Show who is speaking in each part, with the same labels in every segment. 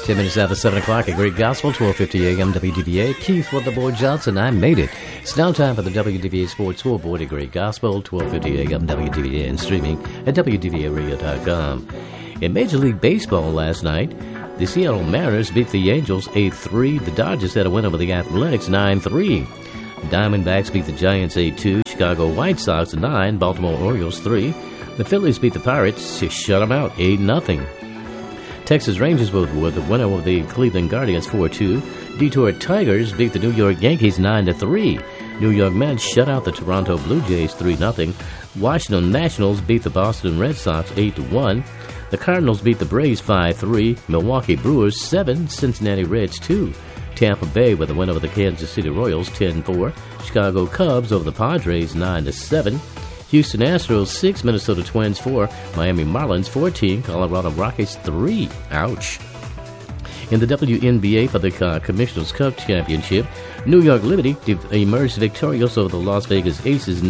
Speaker 1: 10 minutes after 7 o'clock, a great gospel, 12:50 a.m. WDVA. Keith with the boy Johnson. I made it. It's now time for the WDVA Sports Scoreboard, a great gospel, 12:50 a.m. WDVA, and streaming at WDVAradio.com. In Major League Baseball last night, the Seattle Mariners beat the Angels 8-3. The Dodgers had a win over the Athletics 9-3. Diamondbacks beat the Giants 8-2. Chicago White Sox 9. Baltimore Orioles 3. The Phillies beat the Pirates to shut them out 8-0. Texas Rangers were the winner of the Cleveland Guardians 4-2. Detroit Tigers beat the New York Yankees 9-3. New York Mets shut out the Toronto Blue Jays 3-0. Washington Nationals beat the Boston Red Sox 8-1. The Cardinals beat the Braves 5-3. Milwaukee Brewers 7. Cincinnati Reds 2. Tampa Bay with a win over the Kansas City Royals 10-4. Chicago Cubs over the Padres 9-7. Houston Astros 6, Minnesota Twins 4, Miami Marlins 14, Colorado Rockies 3. Ouch. In the WNBA for the Commissioner's Cup Championship, New York Liberty emerged victorious over the Las Vegas Aces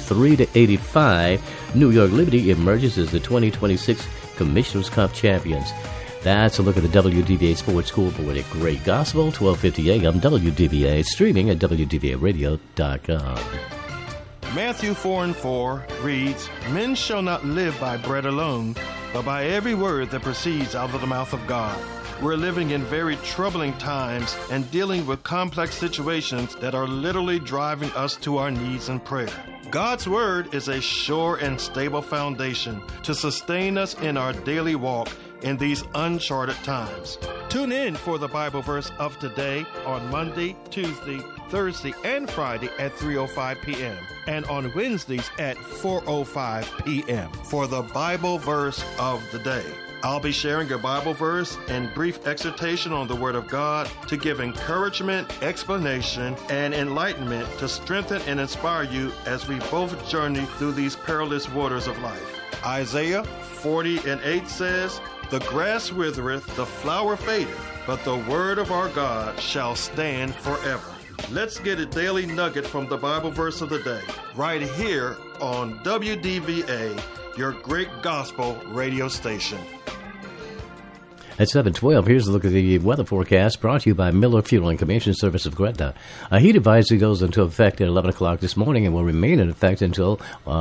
Speaker 1: 93-85. New York Liberty emerges as the 2026 Commissioner's Cup champions. That's a look at the WDVA Sports Scoreboard at Great Gospel, 12:50 a.m. WDVA, streaming at WDVAradio.com.
Speaker 2: Matthew 4:4 reads, "Men shall not live by bread alone, but by every word that proceeds out of the mouth of God." We're living in very troubling times and dealing with complex situations that are literally driving us to our knees in prayer. God's Word is a sure and stable foundation to sustain us in our daily walk in these uncharted times. Tune in for the Bible verse of today on Monday, Tuesday, Thursday, and Friday at 3:05 p.m. and on Wednesdays at 4:05 p.m. for the Bible verse of the day. I'll be sharing a Bible verse and brief exhortation on the Word of God to give encouragement, explanation, and enlightenment to strengthen and inspire you as we both journey through these perilous waters of life. Isaiah 40:8 says, "The grass withereth, the flower fadeth, but the word of our God shall stand forever." Let's get a daily nugget from the Bible verse of the day, right here on WDVA, your great gospel radio station.
Speaker 1: At 7:12, here's a look at the weather forecast brought to you by Miller Fuel and Commission Service of Gretna. A heat advisory goes into effect at 11 o'clock this morning and will remain in effect until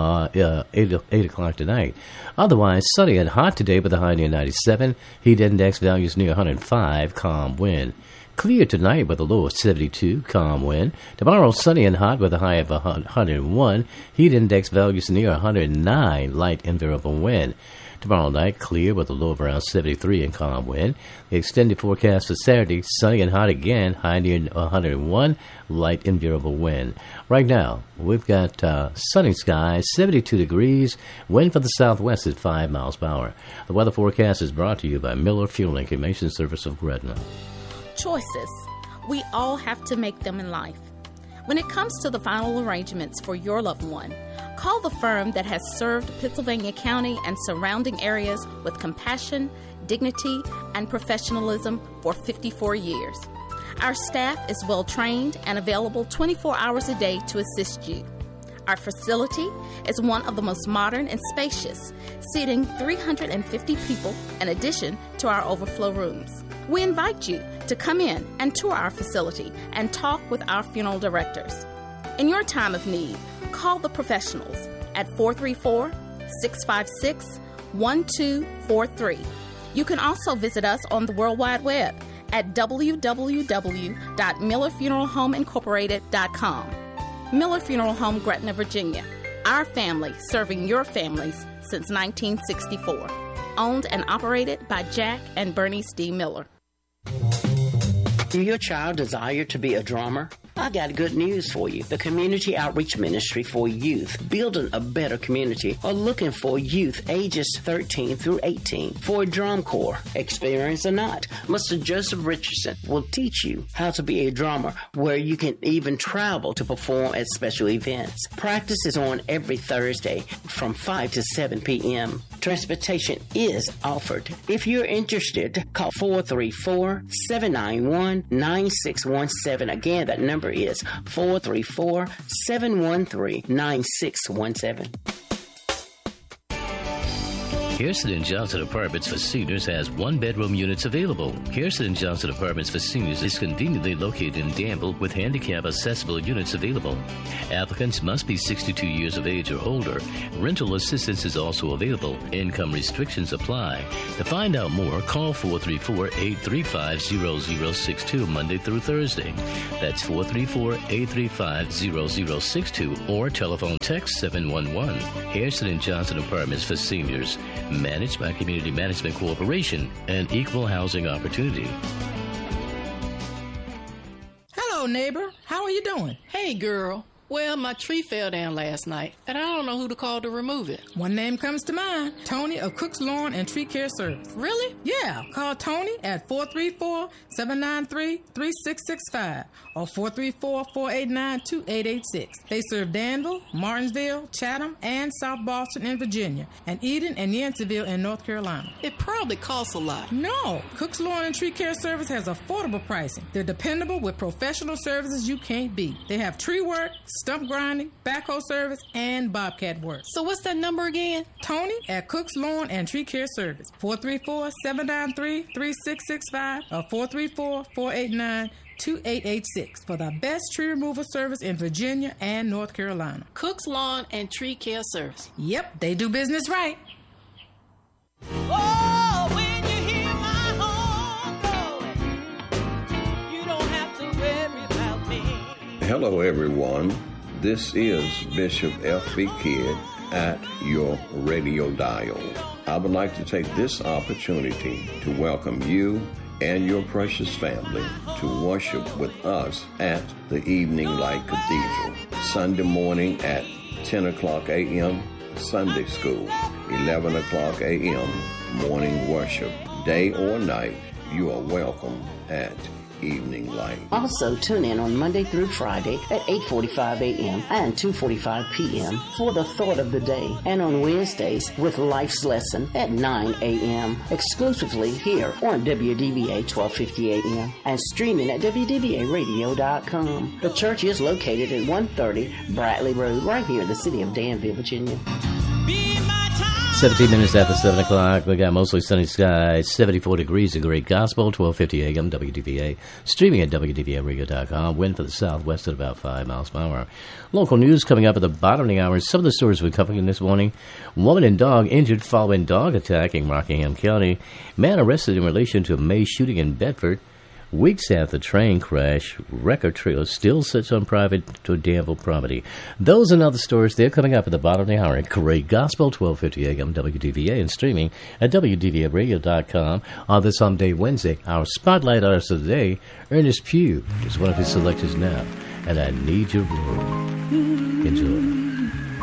Speaker 1: 8 o'clock tonight. Otherwise, sunny and hot today with a high near 97. Heat index values near 105. Calm wind. Clear tonight with a low of 72. Calm wind. Tomorrow, sunny and hot with a high of 101. Heat index values near 109. Light and variable wind. Tomorrow night, clear with a low of around 73 and calm wind. The extended forecast for Saturday, sunny and hot again, high near 101, light and variable wind. Right now, we've got sunny skies, 72 degrees, wind from the southwest at 5 miles per hour. The weather forecast is brought to you by Miller Fuel and Commission Service of Gretna.
Speaker 3: Choices. We all have to make them in life. When it comes to the final arrangements for your loved one, call the firm that has served Pittsylvania County and surrounding areas with compassion, dignity, and professionalism for 54 years. Our staff is well trained and available 24 hours a day to assist you. Our facility is one of the most modern and spacious, seating 350 people in addition to our overflow rooms. We invite you to come in and tour our facility and talk with our funeral directors. In your time of need, call the professionals at 434-656-1243. You can also visit us on the World Wide Web at www.millerfuneralhomeincorporated.com. Miller Funeral Home, Gretna, Virginia. Our family serving your families since 1964. Owned and operated by Jack and Bernice D. Miller.
Speaker 4: Do your child desire to be a drummer? I got good news for you. The Community Outreach Ministry for Youth, building a better community, are looking for youth ages 13 through 18 for a drum corps. Experienced or not, Mr. Joseph Richardson will teach you how to be a drummer, where you can even travel to perform at special events. Practice is on every Thursday from 5 to 7 p.m. Transportation is offered. If you're interested, call 434-791-9617. Again, that number is 434-713-9617.
Speaker 1: Harrison & Johnson Apartments for Seniors has one-bedroom units available. Harrison & Johnson Apartments for Seniors is conveniently located in Danville with handicap-accessible units available. Applicants must be 62 years of age or older. Rental assistance is also available. Income restrictions apply. To find out more, call 434-835-0062 Monday through Thursday. That's 434-835-0062 or telephone text 711. Harrison & Johnson Apartments for Seniors, managed by Community Management Corporation and Equal Housing Opportunity.
Speaker 5: Hello, neighbor. How are you doing?
Speaker 6: Hey, girl. Well, my tree fell down last night, and I don't know who to call to remove it.
Speaker 5: One name comes to mind. Tony of Cook's Lawn and Tree Care Service.
Speaker 6: Really?
Speaker 5: Yeah. Call Tony at 434-793-3665 or 434-489-2886. They serve Danville, Martinsville, Chatham, and South Boston in Virginia, and Eden and Yanceyville in North Carolina.
Speaker 6: It probably costs a lot.
Speaker 5: No. Cook's Lawn and Tree Care Service has affordable pricing. They're dependable with professional services you can't beat. They have tree work, stump grinding, backhoe service, and bobcat work.
Speaker 6: So what's that number again?
Speaker 5: Tony at Cook's Lawn and Tree Care Service, 434-793-3665 or 434-489-2886 for the best tree removal service in Virginia and North Carolina.
Speaker 6: Cook's Lawn and Tree Care Service.
Speaker 5: Yep, they do business right.
Speaker 7: Oh, when you hear my horn blowing, you don't have to worry about me.
Speaker 8: Hello, everyone. This is Bishop F.B. Kidd at your radio dial. I would like to take this opportunity to welcome you and your precious family to worship with us at the Evening Light Cathedral. Sunday morning at 10 o'clock a.m., Sunday school, 11 o'clock a.m., morning worship. Day or night, you are welcome at Evening Light.
Speaker 4: Also, tune in on Monday through Friday at 8:45 a.m. and 2:45 p.m. for the Thought of the Day, and on Wednesdays with Life's Lesson at 9 a.m. exclusively here on WDVA 1250 a.m. and streaming at WDVAradio.com. The church is located at 130 Bradley Road, right here in the city of Danville, Virginia.
Speaker 1: 17 minutes after 7 o'clock, we got mostly sunny skies, 74 degrees, a great gospel, 1250 a.m. WDVA, streaming at WDVAradio.com, wind for the southwest at about 5 miles per hour. Local news coming up at the bottom of the hour. Some of the stories we're covering this morning. Woman and dog injured following dog attack in Rockingham County. Man arrested in relation to a May shooting in Bedford. Weeks after train crash, wrecker trio still sits on private to Danville property. Those and other stories, they're coming up at the bottom of the hour. Great Gospel, 1250 a.m. WDVA, and streaming at WDVAradio.com on this Someday Wednesday. Our spotlight artist of the day, Ernest Pugh, is one of his selections now. And I Need Your Love. Enjoy.